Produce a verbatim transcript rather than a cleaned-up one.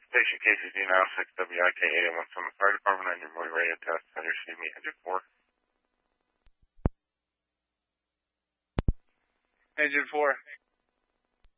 Station K C D nine six W I K eight one from the fire department on your morning radio test. Center, excuse me, engine four. Engine four.